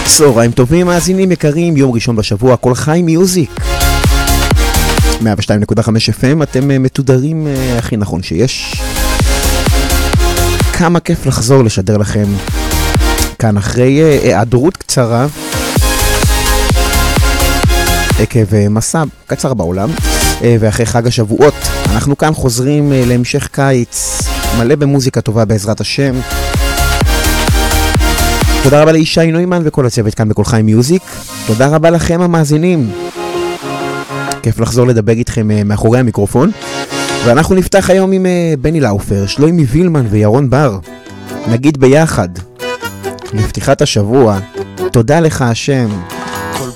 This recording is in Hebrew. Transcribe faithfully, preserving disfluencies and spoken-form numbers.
צהריים טובים מאזינים יקרים, יום ראשון בשבוע, כל חי מיוזיק מאה ושתיים נקודה חמש אף אם, אתם מתודרים הכי נכון שיש. כמה כיף לחזור לשדר לכם כאן אחרי היעדרות קצרה עקב מסע קצר בעולם, ואחרי חג השבועות אנחנו כאן חוזרים להמשך קיץ מלא במוזיקה טובה בעזרת השם. תודה רבה לישי נוימן וכל הצוות כאן בכל חי מיוזיק. תודה רבה לכם המאזינים, כיף לחזור לדבר איתכם מאחורי המיקרופון. ואנחנו נפתח היום עם בני לאופר, שלוימי וילמן וירון בר. נגיד ביחד לפתיחת השבוע, תודה לך השם.